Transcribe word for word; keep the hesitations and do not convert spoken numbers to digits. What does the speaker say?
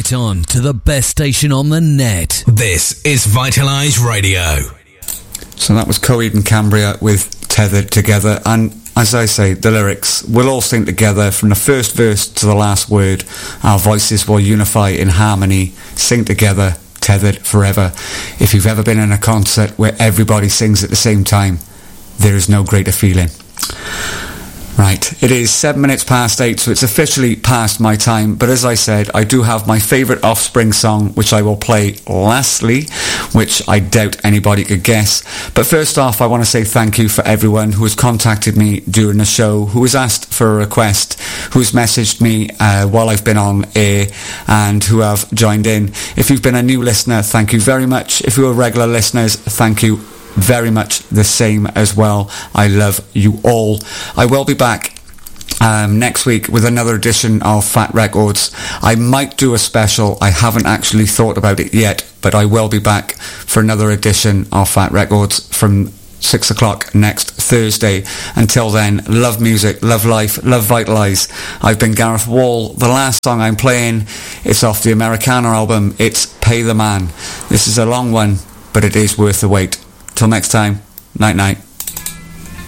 right on to the best station on the net. This is Vitalise Radio. So that was Coheed and Cambria with Tethered Together, and as I say, the lyrics will all sing together from the first verse to the last word. Our voices will unify in harmony, sing together, tethered forever. If you've ever been in a concert where everybody sings at the same time, there is no greater feeling. Right, it is seven minutes past eight, so it's officially past my time, but as I said, I do have my favourite Offspring song, which I will play lastly, which I doubt anybody could guess. But first off, I want to say thank you for everyone who has contacted me during the show, who has asked for a request, who has messaged me uh, while I've been on air, and who have joined in. If you've been a new listener, thank you very much. If you're regular listeners, thank you very much the same as well. I love you all. I will be back um, next week with another edition of Fat Records. I might do a special. I haven't actually thought about it yet, but I will be back for another edition of Fat Records from six o'clock next Thursday. Until then, love music, love life, love Vitalise. I've been Gareth Wall. The last song I'm playing is off the Americana album. It's Pay the Man. This is a long one, but it is worth the wait. Till next time, night night.